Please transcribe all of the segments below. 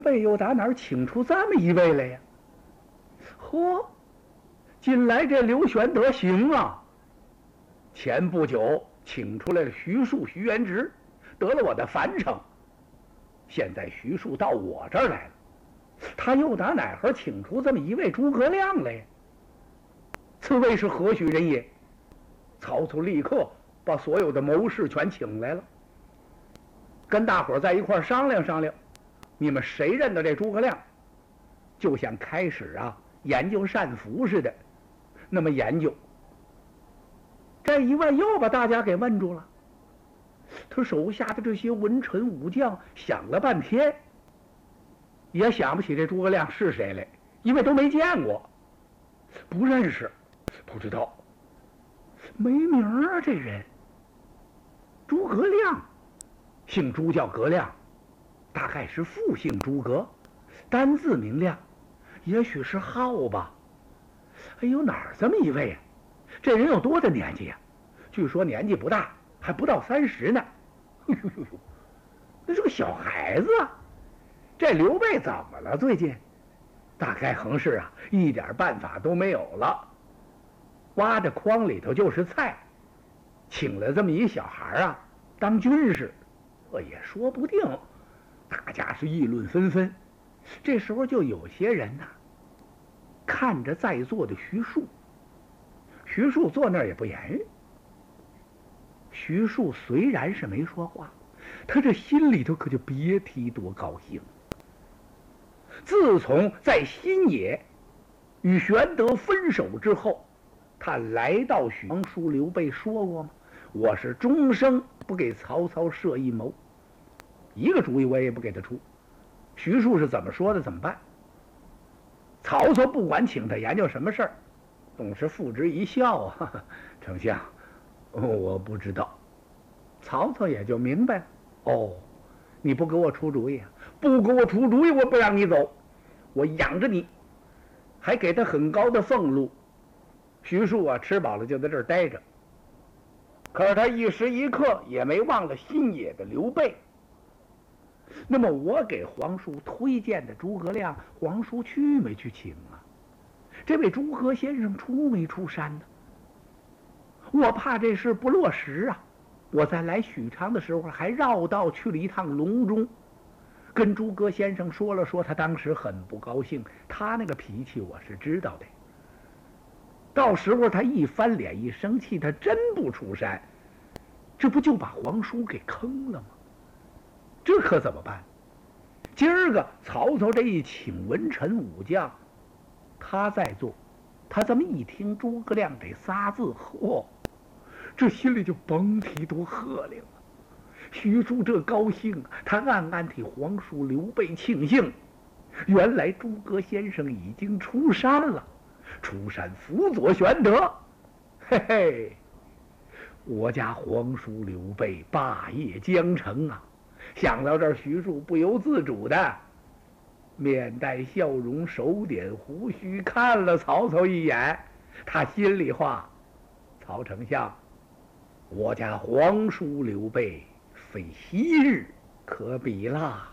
备又打哪儿请出这么一位来呀？嚯，近来这刘玄德行啊！前不久请出来了徐庶、徐元直，得了我的樊城。现在徐庶到我这儿来了，他又打哪儿请出这么一位诸葛亮来呀？此位是何许人也？曹操立刻把所有的谋士全请来了，跟大伙儿在一块儿商量商量，你们谁认得这诸葛亮？就像开始研究单符似的，那么研究。这一问又把大家给问住了，他手下的这些文臣武将想了半天，也想不起这诸葛亮是谁来，因为都没见过，不认识，不知道，没名啊这人。诸葛亮，姓朱叫葛亮，大概是复姓诸葛，单字名亮，也许是号吧。哎呦，哪儿这么一位啊？这人有多大年纪呀？据说年纪不大，还不到30呢。呦呦呦，那是个小孩子啊！这刘备怎么了？最近大概横是一点办法都没有了，挖的筐里头就是菜，请了这么一小孩当军师，也说不定。大家是议论纷纷。这时候就有些人看着在座的徐庶，徐庶坐那儿也不言语。徐庶虽然是没说话，他这心里头可就别提多高兴。自从在新野与玄德分手之后，他来到皇叔刘备说过吗？我是终生不给曹操设一谋，一个主意我也不给他出。徐庶是怎么说的怎么办？曹操不管请他研究什么事儿，总是付之一笑丞相，我不知道。曹操也就明白了，你不给我出主意不给我出主意，我不让你走，我养着你，还给他很高的俸禄。徐庶吃饱了就在这儿待着，可是他一时一刻也没忘了新野的刘备。那么我给皇叔推荐的诸葛亮，皇叔去没去请这位诸葛先生出没出山呢？我怕这事不落实我在来许昌的时候还绕道去了一趟隆中，跟诸葛先生说了说，他当时很不高兴，他那个脾气我是知道的。到时候他一翻脸一生气，他真不出山，这不就把皇叔给坑了吗？这可怎么办？今儿个曹操这一请文臣武将，他在做，他这么一听诸葛亮这仨字，这心里就甭提多喝灵了。徐庶这高兴，他暗暗替皇叔刘备庆幸。原来诸葛先生已经出山了，出山辅佐玄德。嘿嘿，我家皇叔刘备霸业将成想到这儿，徐庶不由自主的面带笑容，手点胡须，看了曹操一眼。他心里话：曹丞相，我家皇叔刘备非昔日可比啦。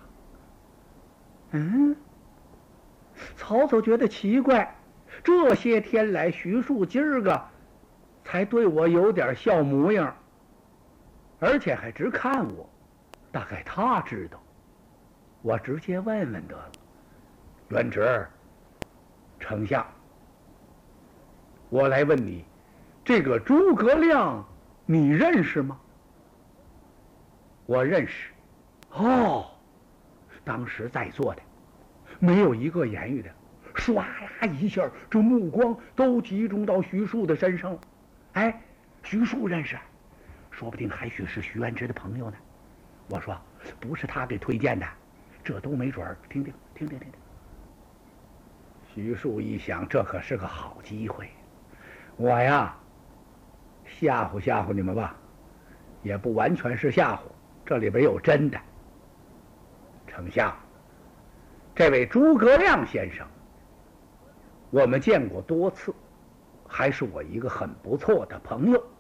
曹操觉得奇怪，这些天来徐庶今儿个才对我有点笑模样，而且还直看我，大概他知道。我直接问问得了。元直，丞相，我来问你，这个诸葛亮你认识吗？我认识。当时在座的没有一个言语的，唰啦一下，这目光都集中到徐庶的身上了。徐庶认识，说不定还许是徐元直的朋友呢。我说不是他给推荐的，这都没准儿。听听。徐庶一想，这可是个好机会，我吓唬吓唬你们吧，也不完全是吓唬，这里边有真的。丞相，这位诸葛亮先生我们见过多次，还是我一个很不错的朋友。